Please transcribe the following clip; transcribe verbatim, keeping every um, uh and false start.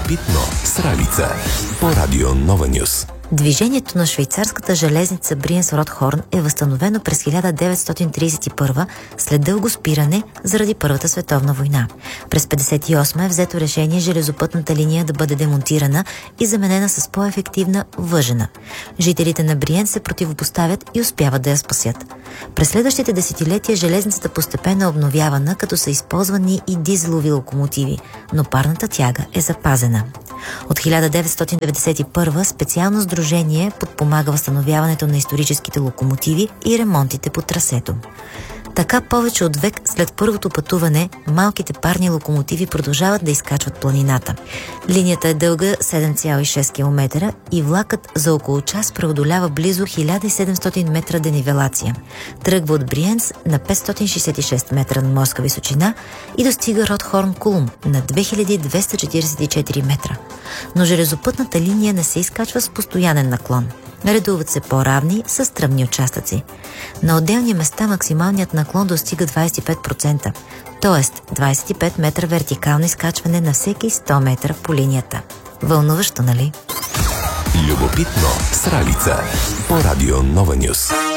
Любопитно с Ралица по Радио Нова Нюс. Движението на швейцарската железница Бриенс-Ротхорн е възстановено през хиляда деветстотин тридесет и първа след дълго спиране заради Първата световна война. През петдесет и осма е взето решение железопътната линия да бъде демонтирана и заменена с по-ефективна въжена. Жителите на Бриенс се противопоставят и успяват да я спасят. През следващите десетилетия железницата постепенно е обновявана, като са използвани и дизелови локомотиви, но парната тяга е запазена. От хиляда деветстотин деветдесет и първа специално сдружение подпомага възстановяването на историческите локомотиви и ремонтите по трасето. Така повече от век след първото пътуване, малките парни локомотиви продължават да изкачват планината. Линията е дълга седем цяло и шест километра и влакът за около час преодолява близо хиляда и седемстотин метра денивелация. Тръгва от Бриенс на петстотин шейсет и шест метра на морска височина и достига Ротхорн Кулум на две хиляди двеста четиридесет и четири метра. Но железопътната линия не се изкачва с постоянен наклон. Редуват се по-равни с стръмни участъци. На отделни места максималният наклон достига двадесет и пет процента, т.е. двадесет и пет метра вертикално изкачване на всеки сто метра по линията. Вълнуващо, нали? Любопитно с Ралица по Радио Нова Нюс.